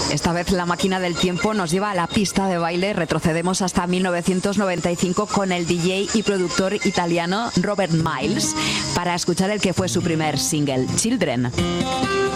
Esta vez la máquina del tiempo nos lleva a la pista de baile. Retrocedemos hasta 1995 con el DJ y productor italiano Robert Miles para escuchar el que fue su primer single, Children.